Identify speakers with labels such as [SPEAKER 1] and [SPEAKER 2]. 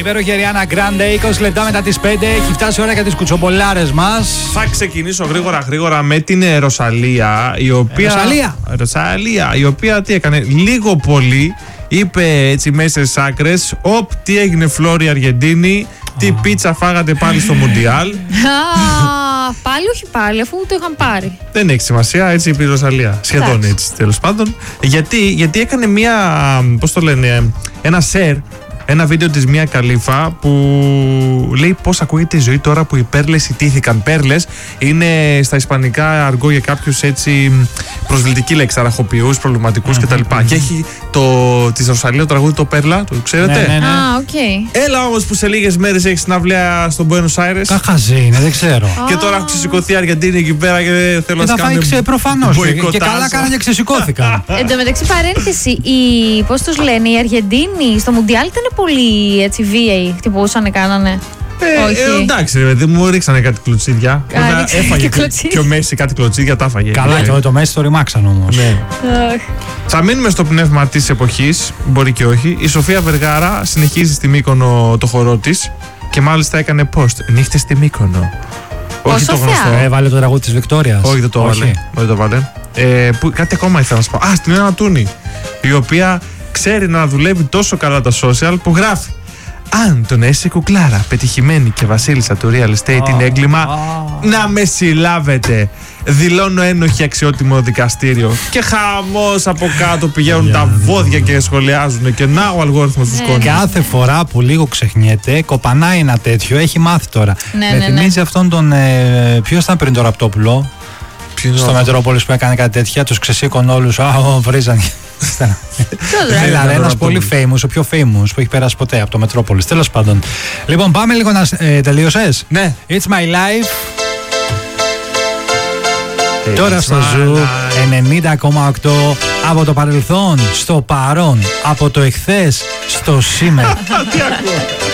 [SPEAKER 1] Υπέροχη Ariana Grande, 20 λεπτά μετά τις 5. Έχει φτάσει η ώρα για τις κουτσομπολάρες μας.
[SPEAKER 2] Θα ξεκινήσω γρήγορα με την Ρωσαλία, η οποία τι έκανε, λίγο πολύ είπε έτσι μέσα στις άκρες, τι έγινε Φλόρι Αργεντίνη, τι πίτσα φάγατε πάλι στο Μουντιάλ.
[SPEAKER 3] Πάλι, όχι πάλι, αφού το είχαν πάρει.
[SPEAKER 2] Δεν έχει σημασία, έτσι είπε η Ρωσαλία. Σχεδόν έτσι, τέλος πάντων. Γιατί έκανε ένα share, ένα βίντεο της Μία Καλίφα που λέει πώς ακούγεται η ζωή τώρα που οι πέρλες ιτήθηκαν. Πέρλες είναι στα ισπανικά αργό για κάποιους έτσι προσβλητική λέξη, ταραχοποιούς, προβληματικούς κτλ. Και έχει της Ρωσαλία το τραγούδι το Πέρλα, το ξέρετε.
[SPEAKER 3] Ναι. Okay.
[SPEAKER 2] Έλα όμως που σε λίγες μέρες έχει συναυλία στον Buenos Aires.
[SPEAKER 1] Καχαζή είναι, δεν ξέρω.
[SPEAKER 2] Και τώρα έχουν ξεσηκωθεί η Αργεντίνη εκεί πέρα και θέλω να σκάνε.
[SPEAKER 1] Προφανώς. Και καλά κάνανε και ξεσηκώθηκαν.
[SPEAKER 3] Εν τω μεταξύ, παρένθεση, πώς τους λένε, η Αργεντίνη στο Μουντιάλ ήταν πολύ έτσι βίαιοι, χτυπούσανε, κάνανε.
[SPEAKER 2] Εντάξει, ρε παιδί μου, ρίξανε κάτι κλωτσίδια. Έφαγε και ο Μέση κάτι κλωτσίδια, τα έφαγε.
[SPEAKER 1] Καλά, και το Μέση το ρημάξαν όμως.
[SPEAKER 2] Θα μείνουμε στο πνεύμα της εποχής, μπορεί και όχι. Η Σοφία Βεργάρα συνεχίζει στη Μύκονο το χορό της και μάλιστα έκανε post. Νύχτες στη Μύκονο. Όχι το γνωστό.
[SPEAKER 1] Έβαλε το τραγούδι της Βικτόριας.
[SPEAKER 2] Όχι, δεν το έβαλε. Κάτι ακόμα ήθελα να σου πω. Στην Άννα Τούνη, η οποία ξέρει να δουλεύει τόσο καλά τα social που γράφει: αν το να είσαι κουκλάρα, πετυχημένη και βασίλισσα του real estate είναι έγκλημα, να με συλλάβετε. Δηλώνω ένοχη αξιότιμο δικαστήριο. Και χαμός από κάτω πηγαίνουν τα βόδια και σχολιάζουν. Και να ο αλγόριθμος του σκόνη.
[SPEAKER 1] Κάθε φορά που λίγο ξεχνιέται, κοπανάει ένα τέτοιο. Έχει μάθει τώρα. Με θυμίζει αυτόν τον. Ποιος ήταν πριν το Ραπτόπουλο? Στο Μετρόπολης που έκανε κάτι τέτοια. Τους ξεσήκωνε όλους. Βρίζαν. Ένας πολύ famous, ο πιο famous που έχει περάσει ποτέ από το Μετρόπολης. Τέλος πάντων. Λοιπόν, πάμε λίγο να. Τελείωσες?
[SPEAKER 2] Ναι.
[SPEAKER 1] It's my life. Τώρα στο Ζου 90,8. Από το παρελθόν στο παρόν. Από το εχθές στο σήμερα.
[SPEAKER 2] Τι ακούω.